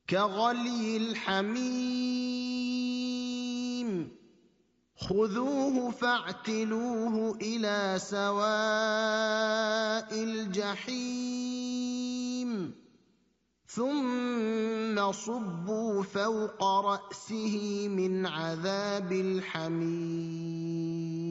كغلي الحميم خذوه فاعتلوه الى سواء الجحيم ثم صبوا فوق راسه من عذاب الحميم